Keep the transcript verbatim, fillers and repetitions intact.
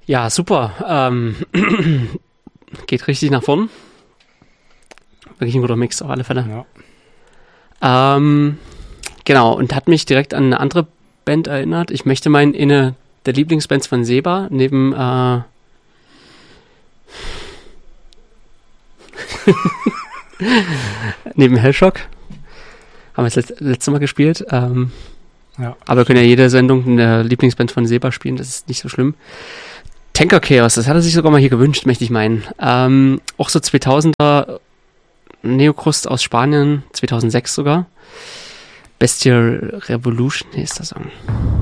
Ja, super. Ähm, geht richtig nach vorn. Wirklich ein guter Mix auf alle Fälle. Ja. Ähm, genau, und hat mich direkt an eine andere Band erinnert. Ich möchte meinen, eine der Lieblingsbands von Seba, neben äh, neben Hellshock. Haben wir das letzte, letzte Mal gespielt. Ähm, ja. Aber wir können ja jede Sendung eine Lieblingsband von Seba spielen, das ist nicht so schlimm. Tanker Chaos, das hat er sich sogar mal hier gewünscht, möchte ich meinen. Ähm, auch so zweitausender Neocrust aus Spanien, zweitausendsechs sogar. Bestial Revolution, nee, ist der Song.